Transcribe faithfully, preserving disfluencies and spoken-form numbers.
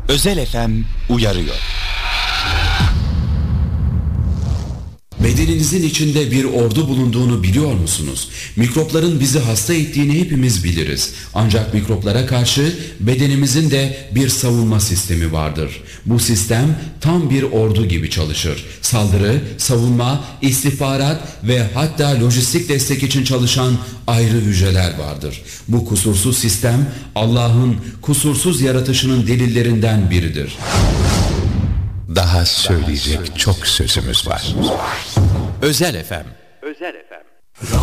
Özel F M uyarıyor. Bedeninizin içinde bir ordu bulunduğunu biliyor musunuz? Mikropların bizi hasta ettiğini hepimiz biliriz. Ancak mikroplara karşı bedenimizin de bir savunma sistemi vardır. Bu sistem tam bir ordu gibi çalışır. Saldırı, savunma, istihbarat ve hatta lojistik destek için çalışan ayrı hücreler vardır. Bu kusursuz sistem Allah'ın kusursuz yaratışının delillerinden biridir. Daha söyleyecek çok sözümüz var. Özel F M